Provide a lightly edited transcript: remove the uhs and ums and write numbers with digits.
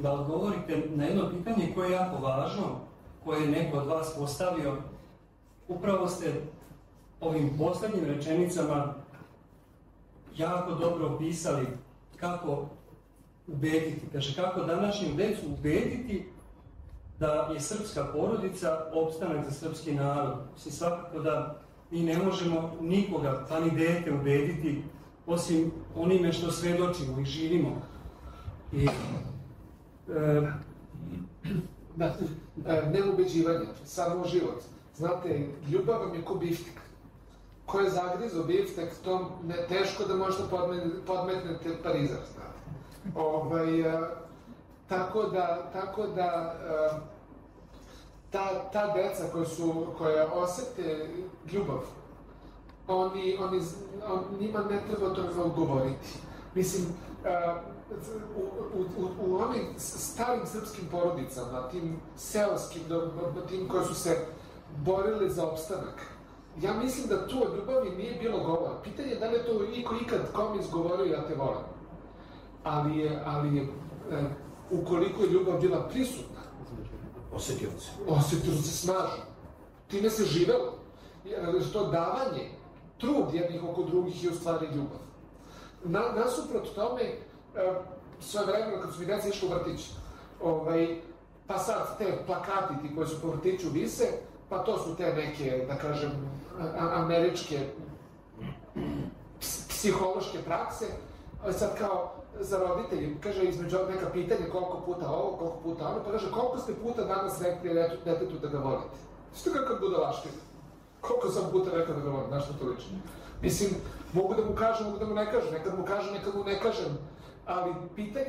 da odgovorite na jedno pitanje koje je jako važno, koje je neko od vas postavio. Upravo ste ovim poslednjim rečenicama jako dobro opisali kako ubediti, kaže kako današnju decu ubediti da je srpska porodica opstanak za srpski narod. Svakako da mi ne možemo nikoga, pa ni dete, ubediti osim onime što svedočimo i živimo. Ne ubeđivanje, samo život. Znate, ljubav vam je ko biftek. Ko je zagrizo biftek, to teško da možete podmetnete parizar, znate. Tako da ta deca koja osete ljubav, njima ne treba to odgovoriti. Mislim, u onim starim srpskim porodicama, tim seoskim, tim koji su se borili za opstanak, ja mislim da tu od ljubavi nije bilo govora. Pitanje je da li je to ikad kom izgovorio ja te volim. Ali je, ukoliko je ljubav bila prisutna, osetilo se snažno. Time se živelo. To davanje, trud jednih oko drugih je u stvari ljubav. Nasuprot tome, sve vremena kad su mi deca išli u vrtić, pa sad te plakati ti koji su po vrtiću vise, pa to su te neke, da kažem, američke psihološke prakse, sad kao za roditelji, kaže između neka pitanja koliko puta ovo, koliko puta ono, pa kaže koliko ste puta danas rekli detetu da ga volite? Što kakva budalaština? Koliko sam puta rekao da ga volim, znaš što to liči? Mislim, mogu da mu kažem, mogu da mu ne kažem, nekad mu kažem, nekad mu ne kažem, ali pitanje